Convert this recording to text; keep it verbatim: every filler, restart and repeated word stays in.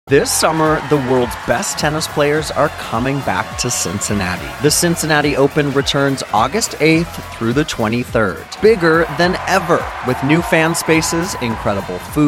This summer, the world's best tennis players are coming back to Cincinnati. The Cincinnati Open returns August eighth through the twenty-third. Bigger than ever, with new fan spaces, incredible food,